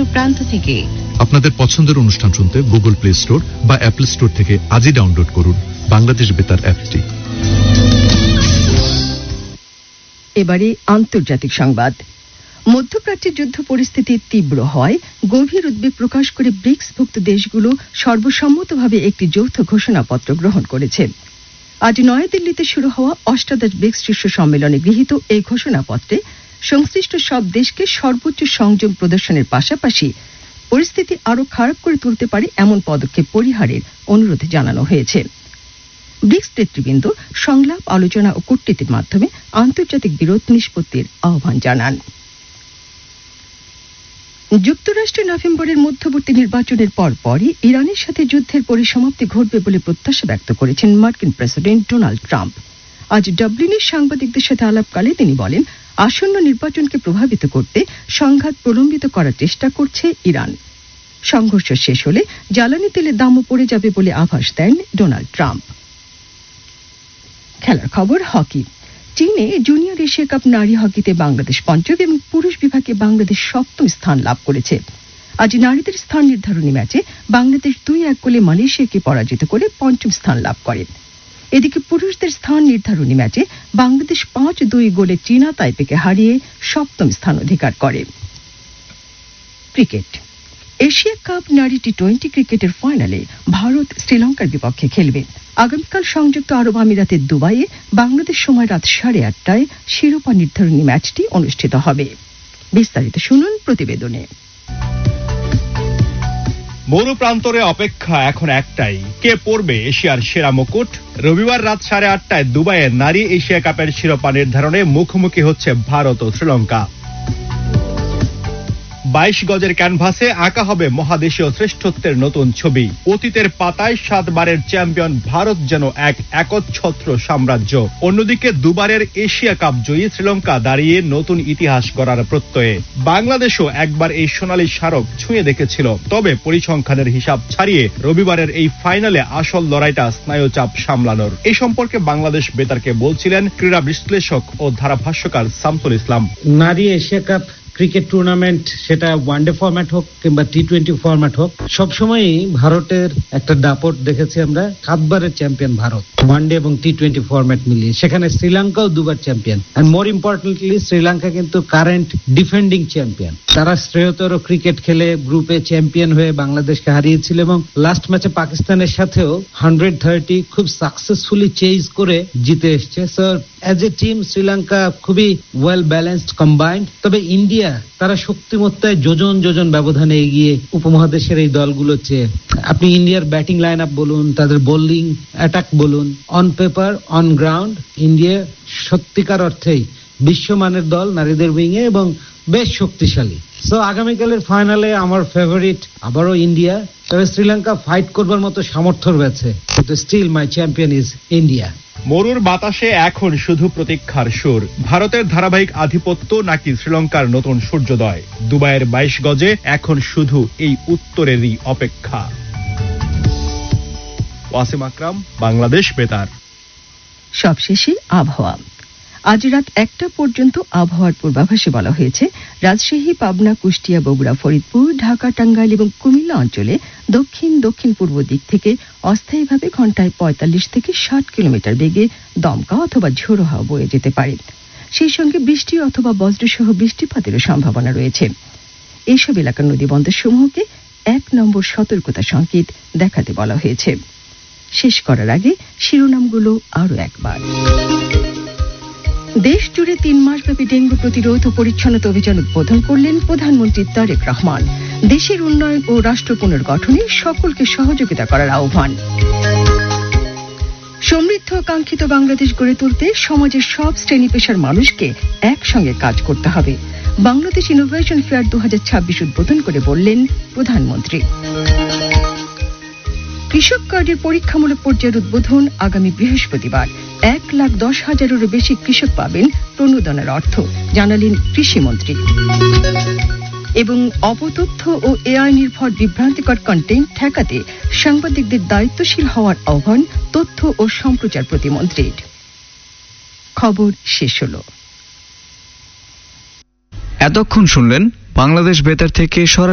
প্রান্ত থেকে। আপনাদের পছন্দের অনুষ্ঠান শুনতে গুগল প্লে স্টোর বা অ্যাপল স্টোর থেকে আজই ডাউনলোড করুন বাংলাদেশ বেতার অ্যাপটি। এবারে আন্তর্জাতিক সংবাদ। মধ্যপ্রাচ্যের যুদ্ধ পরিস্থিতি তীব্র হয় গভীর উদ্বেগ প্রকাশ করে ব্রিক্সভুক্ত দেশগুলো সর্বসম্মতভাবে একটি যৌথ ঘোষণাপত্র গ্রহণ করেছে। আজ নয়াদিল্লিতে শুরু হওয়া অষ্টাদশ ব্রিক্স শীর্ষ সম্মেলনে গৃহীত এই ঘোষণাপত্রে সংশ্লিষ্ট সব দেশকে সর্বোচ্চ সংযম প্রদর্শনের পাশাপাশি পরিস্থিতি আরও খারাপ করে তুলতে পারে এমন পদক্ষেপ পরিহারের অনুরোধ জানানো হয়েছে। ব্রিক্স নেতৃবৃন্দ সংলাপ, আলোচনা ও কূটনীতির মাধ্যমে আন্তর্জাতিক বিরোধ নিষ্পত্তির আহ্বান জানান। যুক্তরাষ্ট্রে নভেম্বরের মধ্যবর্তী নির্বাচনের পরপরই ইরানের সাথে যুদ্ধের পরিসমাপ্তি ঘটবে বলে প্রত্যাশা ব্যক্ত করেছেন মার্কিন প্রেসিডেন্ট ডোনাল্ড ট্রাম্প। আজ ডাবলিনে সাংবাদিকদের সাথে আলাপকালে তিনি বলেন, আসন্ন নির্বাচনকে প্রভাবিত করতে সংঘাত প্রলম্বিত করার চেষ্টা করছে ইরান। সংঘর্ষ শেষ হলে জ্বালানি তেলের দামও পড়ে যাবে বলে আভাস দেন ডোনাল্ড ট্রাম্প। খেলার খবর, হকি। চীনে জুনিয়র এশিয়া কাপ নারী হকিতে বাংলাদেশ পঞ্চম এবং পুরুষ বিভাগে বাংলাদেশ সপ্তম স্থান লাভ করেছে। আজ নারীদের স্থান নির্ধারণী ম্যাচে বাংলাদেশ 2-1 গোলে মালয়েশিয়াকে পরাজিত করে পঞ্চম স্থান লাভ করে। এদিকে পুরুষদের স্থান নির্ধারণী ম্যাচে বাংলাদেশ 5-2 গোলে চীনা তাইপেকে হারিয়ে সপ্তম স্থান অধিকার করে। ক্রিকেট। এশিয়া কাপ নারী টি-20 ক্রিকেটের ফাইনালে ভারত শ্রীলঙ্কার বিপক্ষে খেলবে। আগামীকাল সংযুক্ত আরব আমিরাতের দুবাইয়ে বাংলাদেশ সময় রাত 8:30টায় শিরোপা নির্ধারণী ম্যাচটি অনুষ্ঠিত হবে। বিস্তারিত শুনুন প্রতিবেদনে। মরু প্রান্তরে অপেক্ষা এখন একটাই, কে পড়বে এশিয়ার সেরা মুকুট। রবিবার রাত 8:30টায় দুবাইয়ে নারী এশিয়া কাপের শিরোপা নির্ধারণে মুখোমুখি হচ্ছে ভারত ও শ্রীলঙ্কা। 22 গজের ক্যানভাসে আঁকা হবে মহাদেশীয় শ্রেষ্ঠত্বের নতুন ছবি। অতীতের পাতায় 7 বারের চ্যাম্পিয়ন ভারত যেন এক একচ্ছত্র সাম্রাজ্য। অন্যদিকে দুবারের এশিয়া কাপ জয়ী শ্রীলঙ্কা দাঁড়িয়ে নতুন ইতিহাস গড়ার প্রত্যয়ে। বাংলাদেশও একবার এই সোনালী স্মারক ছুঁয়ে দেখেছিল, তবে পরিসংখ্যানের হিসাব ছাড়িয়ে রবিবারের এই ফাইনালে আসল লড়াইটা স্নায়ুচাপ সামলানোর। এই সম্পর্কে বাংলাদেশ বেতারকে বলছিলেন ক্রীড়া বিশ্লেষক ও ধারাভাষ্যকার শামসুল ইসলাম। নারী এশিয়া কাপ ক্রিকেট টুর্নামেন্ট, সেটা ওয়ানডে ফরম্যাট হোক কিংবা টি-20 ফরম্যাট হোক, সবসময়ই ভারতের একটা দাপট দেখেছি আমরা। 7 বারের চ্যাম্পিয়ন ভারত ওয়ানডে এবং টি-20 ফরম্যাট মিলিয়ে। সেখানে শ্রীলঙ্কাও 2 বার champion. And more importantly Sri Lanka কিন্তু কারেন্ট ডিফেন্ডিং চ্যাম্পিয়ন। তারা শ্রেয়তর ক্রিকেট খেলে গ্রুপে চ্যাম্পিয়ন হয়ে বাংলাদেশকে হারিয়েছিল এবং লাস্ট ম্যাচে পাকিস্তানের সাথেও 130 খুব সাকসেসফুলি চেজ করে জিতে এসছে। So as a team Sri Lanka খুবই ওয়েল ব্যালেন্সড, কম্বাইন্ড। তবে ইন্ডিয়া, তারা শক্তিমত্তায় যোজন যোজন ব্যবধানে এগিয়ে উপমহাদেশের এই দলগুলোর চেয়ে। আপনি ইন্ডিয়ার ব্যাটিং লাইন আপ বলুন, তাদের বোলিং অ্যাটাক বলুন, on paper, on ground India সত্যিকার অর্থেই বিশ্বমানের দল নারীদের উইংয়ে এবং বেশ শক্তিশালী। সো আগামীকালের ফাইনালে আমার ফেভারিট আবারও ইন্ডিয়া। তবে শ্রীলঙ্কা ফাইট করবার মতো সামর্থ্য রয়েছে, কিন্তু still my champion is India. মরুর বাতাসে এখন শুধু প্রতীক্ষার সুর। ভারতের ধারাবাহিক আধিপত্য নাকি শ্রীলঙ্কার নতুন সূর্যোদয়। দুবাইয়ের 22 গজে এখন শুধু এই উত্তরেরই অপেক্ষা। ওয়াসিম আকরাম, বাংলাদেশ বেতার। সবশেষে আবহাওয়া। আজ রাত 1টা পর্যন্ত আবহাওয়ার পূর্বাভাসে বলা হয়েছে, রাজশাহী, পাবনা, কুষ্টিয়া, বগুড়া, ফরিদপুর, ঢাকা, টাঙ্গাইল এবং কুমিল্লা অঞ্চলে দক্ষিণ দক্ষিণ পূর্ব দিক থেকে অস্থায়ীভাবে ঘন্টায় 45 থেকে 60 কিলোমিটার বেগে দমকা অথবা ঝোড়ো হাওয়া বয়ে যেতে পারে। সেই সঙ্গে বৃষ্টি অথবা বজ্রসহ বৃষ্টিপাতেরও সম্ভাবনা রয়েছে। এইসব এলাকার নদীবন্দরসমূহকে 1 নম্বর সতর্কতা সংকেত দেখাতে বলা হয়েছে। শেষ করার আগে শিরোনামগুলো আরো একবার। দেশ জুড়ে 3 মাসব্যাপী ডেঙ্গু প্রতিরোধ ও পরিচ্ছন্নতা অভিযান উদ্বোধন করলেন প্রধানমন্ত্রী তারেক রহমান। দেশের উন্নয়ন ও রাষ্ট্র পুনর্গঠনে সকলকে সহযোগিতা করার আহ্বান। সমৃদ্ধ কাঙ্ক্ষিত বাংলাদেশ গড়ে তুলতে সমাজের সব শ্রেণী পেশার মানুষকে একসঙ্গে কাজ করতে হবে। বাংলাদেশ ইনোভেশন ফেয়ার 2026 উদ্বোধন করে বললেন প্রধানমন্ত্রী। কৃষক কার্ডের পরীক্ষামূলক পর্যায়ের উদ্বোধন আগামী বৃহস্পতিবার। 1,10,000-এরও বেশি কৃষক পাবেন প্রণোদনার অর্থ, জানালেন কৃষিমন্ত্রী। এবং অপতথ্য ও এআই নির্ভর বিভ্রান্তিকর কন্টেন্ট ঠেকাতে সাংবাদিকদের দায়িত্বশীল হওয়ার আহ্বান তথ্য ও সম্প্রচার প্রতিমন্ত্রীর। খবর শেষ হলো। এতক্ষণ শুনলেন বাংলাদেশ বেতার থেকে